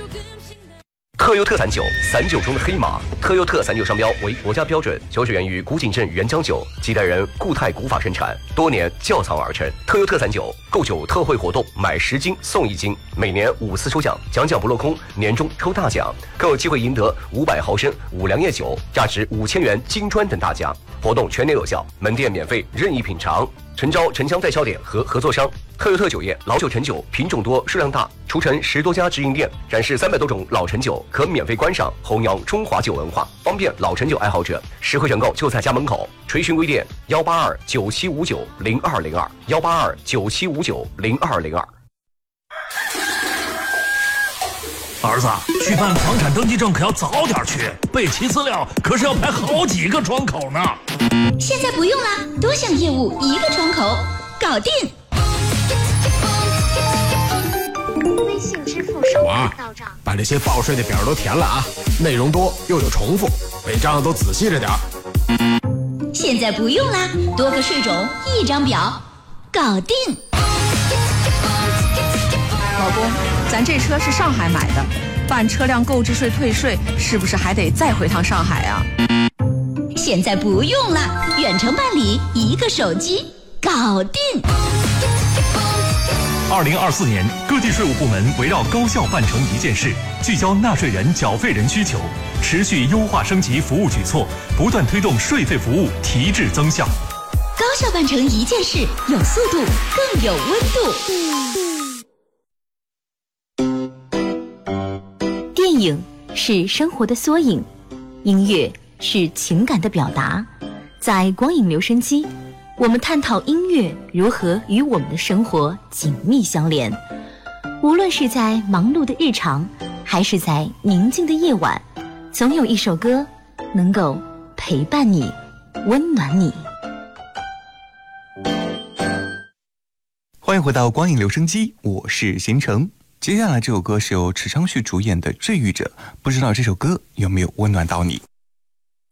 特优特散酒，散酒中的黑马。特优特散酒商标为国家标准，酒水源于古井镇原浆酒，几代人固态古法生产，多年窖藏而成。特优特散酒购酒特惠活动，买10斤送1斤，每年5次抽奖，奖不落空，年终抽大奖，更有机会赢得500毫升五粮液酒，价值5000元金砖等大奖。活动全年有效，门店免费任意品尝。诚招城乡代销点和合作商。特优特酒业老酒陈酒，品种多，数量大，除城10多家直营店，展示300多种老陈酒，可免费观赏，弘扬中华酒文化，方便老陈酒爱好者。实惠选购就在家门口。垂询微店18297590202，18297590202。 儿子，去办房产登记证可要早点去，备齐资料可是要排好几个窗口呢。 现在不用了，多项业务一个窗口，搞定。 微信支付收款到账， 把这些报税的表都填了啊，内容多又有重复，违章都仔细着点。 现在不用啦，多个税种一张表，搞定。 老公，咱这车是上海买的，办车辆购置税退税是不是还得再回趟上海啊？ 现在不用了，远程办理，一个手机，搞定。 2024年，各地税务部门围绕高效办成一件事，聚焦纳税人、缴费人需求，持续优化升级服务举措，不断推动税费服务提质增效。 高效办成一件事，有速度，更有温度。电影是生活的缩影，音乐是情感的表达。在光影留声机，我们探讨音乐如何与我们的生活紧密相连。无论是在忙碌的日常，还是在宁静的夜晚，总有一首歌能够陪伴你，温暖你。 欢迎回到光影留声机，我是邢成。接下来这首歌是由池昌旭主演的《治愈者》，不知道这首歌有没有温暖到你？